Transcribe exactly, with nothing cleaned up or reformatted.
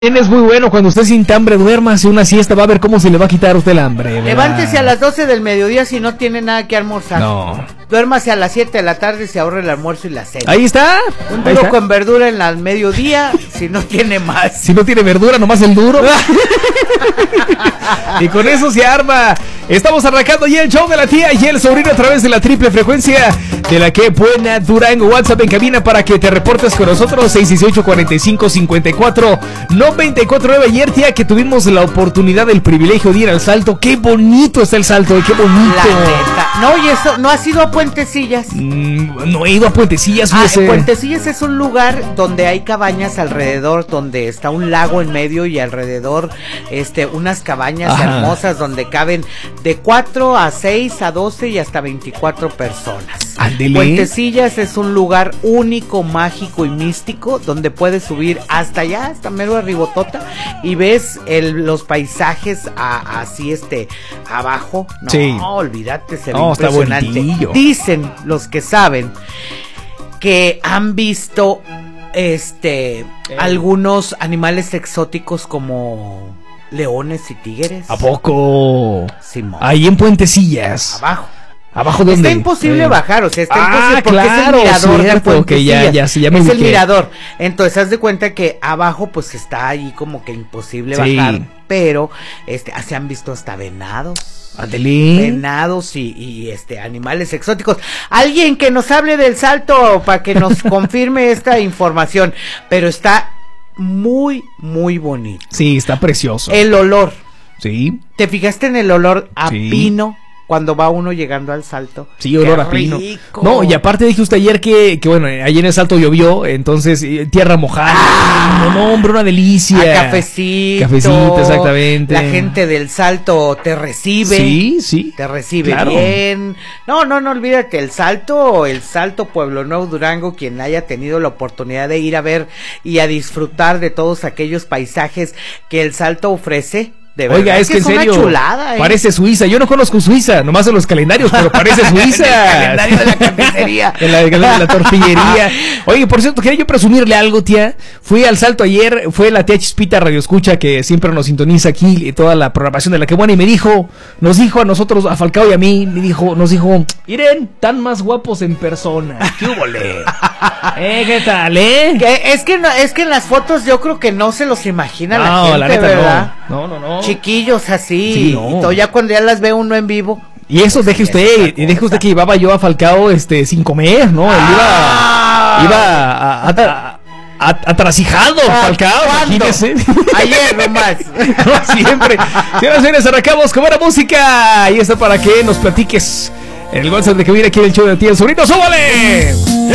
Es muy bueno cuando usted sin hambre, duérmase una siesta, va a ver cómo se le va a quitar a usted el hambre, ¿verdad? Levántese a las doce del mediodía si no tiene nada que almorzar. No. Duérmase a las siete de la tarde, se ahorra el almuerzo y la cena. Ahí está. Un Ahí duro está. con verdura en el mediodía si no tiene más. Si no tiene verdura, nomás el duro. Y con eso se arma. Estamos arrancando ya el show de la tía y el sobrino a través de la triple frecuencia de la que buena Durango. WhatsApp en cabina para que te reportes con nosotros. seis dieciocho, cuarenta y cinco, cincuenta y cuatro, noventa y cuatro nueve. Ayer, tía, que tuvimos la oportunidad, el privilegio de ir al Salto. Qué bonito está el Salto, qué bonito. La neta. No, y eso, ¿no has ido a Puentecillas? Mm, no he ido a Puentecillas, Ah, fíjese. Puentecillas es un lugar donde hay cabañas alrededor, donde está un lago en medio y alrededor este unas cabañas Ajá. hermosas donde caben de cuatro a seis a doce y hasta veinticuatro personas. Ándele. Puentecillas es un lugar único, mágico y místico donde puedes subir hasta allá, hasta mero arribotota y ves el, los paisajes a, así este abajo. No, Sí. olvídate, se ve No, está impresionante. bonitillo. Dicen los que saben que han visto este Eh. algunos animales exóticos como leones y tigres. ¿A poco? Simón. Ahí en Puentecillas. Abajo. ¿Abajo de dónde? Está imposible Eh. bajar, o sea, está Ah, imposible porque claro, es el mirador cierto, de que ya- Puentecillas. ya- sí, ya me es el ubiqué. mirador. Entonces, haz de cuenta que abajo pues está ahí como que imposible Sí. bajar, pero este se han visto hasta venados. Ándele. Venados y, y este animales exóticos. Alguien que nos hable del Salto para que nos confirme esta información, pero está muy muy bonito. Sí, está precioso. El olor. Sí, ¿Te fijaste en el olor a Sí. pino cuando va uno llegando al Salto? sí, olor ¡Qué a pino. rico! No, y aparte dije usted ayer que, que bueno, allí en el Salto llovió, entonces eh, tierra mojada. Ah. no, no, hombre, una delicia. A cafecito. Cafecito, exactamente. La gente del Salto te recibe. Sí, sí. Te recibe Claro. bien. No, no, no olvídate, el Salto, el Salto Pueblo Nuevo Durango, quien haya tenido la oportunidad de ir a ver y a disfrutar de todos aquellos paisajes que el Salto ofrece. De verdad, Oiga, es que, en serio, una chulada, ¿eh? parece Suiza. Yo no conozco Suiza, nomás en los calendarios, pero parece Suiza. En el calendario de la carnicería. En la, en la, la tortillería. Oye, por cierto, quería yo presumirle algo, tía. Fui al Salto ayer, fue la tía Chispita Radio Escucha, que siempre nos sintoniza aquí, y toda la programación de la que buena, y me dijo, nos dijo a nosotros, a Falcao y a mí, me dijo, nos dijo, Irene, tan más guapos en persona. ¿Qué hubole? ¿Eh, qué tal, eh? Que es que no, es que en las fotos yo creo que no se los imagina la No, gente, la neta ¿verdad? no. No, no, no. Chiquillos así, Sí, no. y todo, ya cuando ya las ve uno en vivo. Y eso, deje usted, y deje usted que llevaba yo a Falcao este sin comer, ¿no? Él Ah. iba, iba a, a, a, a- atrasijado, Falcao, ¿Cuándo? imagínese. Ayer nomás. No, siempre. Señoras y señores, arrancamos con buena música. Y está para que nos platiques en el WhatsApp de que viene aquí el show de ti, el sobrino, ¡súbale!